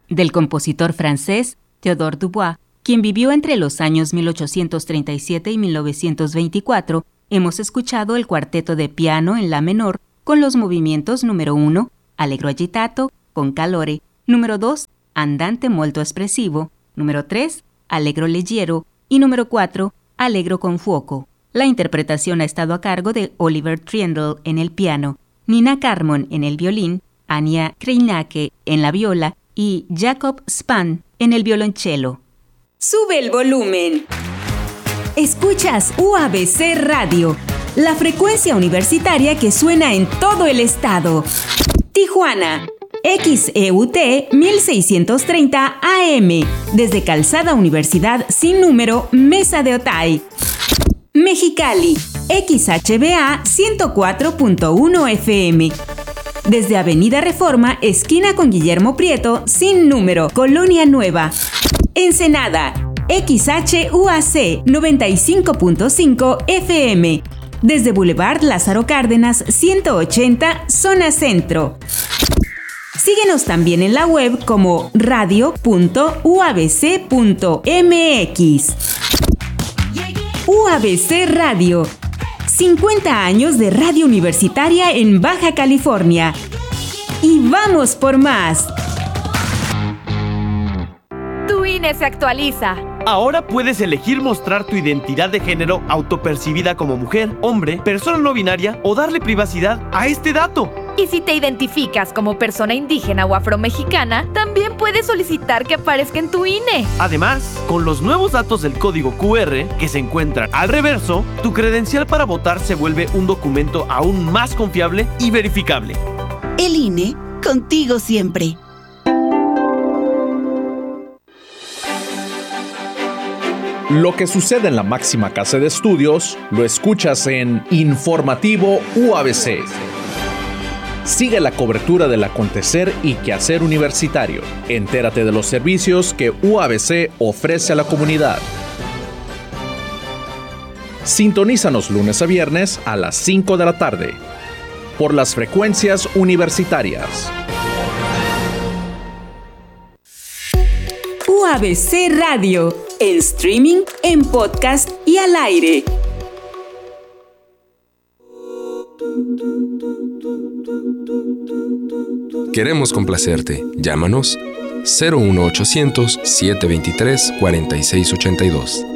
del compositor francés Théodore Dubois, quien vivió entre los años 1837 y 1924, hemos escuchado el cuarteto de piano en la menor con los movimientos número 1, Allegro agitato, con calore, número 2, Andante molto espressivo, número 3, Allegro leggero y número 4, Allegro con fuoco. La interpretación ha estado a cargo de Oliver Triendl en el piano, Nina Carmon en el violín, Anja Kreinake en la viola y Jakob Span en el violonchelo. ¡Sube el volumen! Escuchas UABC Radio, la frecuencia universitaria que suena en todo el estado. Tijuana, XEUT 1630 AM, desde Calzada Universidad sin número, Mesa de Otay. Mexicali, XHBA 104.1 FM. Desde Avenida Reforma, esquina con Guillermo Prieto, sin número, Colonia Nueva. Ensenada, XHUAC 95.5 FM. Desde Boulevard Lázaro Cárdenas 180, Zona Centro. Síguenos también en la web como radio.uabc.mx. UABC Radio. 50 años de radio universitaria en Baja California. ¡Y vamos por más! Tu INE se actualiza. Ahora puedes elegir mostrar tu identidad de género autopercibida como mujer, hombre, persona no binaria o darle privacidad a este dato. Y si te identificas como persona indígena o afromexicana, también puedes solicitar que aparezca en tu INE. Además, con los nuevos datos del código QR que se encuentran al reverso, tu credencial para votar se vuelve un documento aún más confiable y verificable. El INE, contigo siempre. Lo que sucede en la máxima casa de estudios lo escuchas en Informativo UABC. Sigue la cobertura del acontecer y quehacer universitario. Entérate de los servicios que UABC ofrece a la comunidad. Sintonízanos lunes a viernes a las 5 de la tarde por las frecuencias universitarias. UABC Radio, en streaming, en podcast y al aire. Queremos complacerte. Llámanos 01800 723 4682.